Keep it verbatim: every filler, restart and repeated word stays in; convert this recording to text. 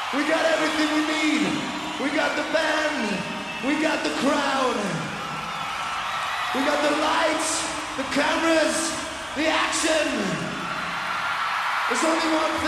We got everything we need. We got the band. We got the crowd. We got the lights, the cameras, the action. There's only one thing.